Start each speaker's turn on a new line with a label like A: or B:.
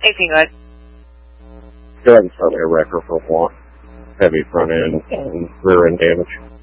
A: Anything good?
B: Go ahead and start me a record for one. Heavy front end and rear end damage.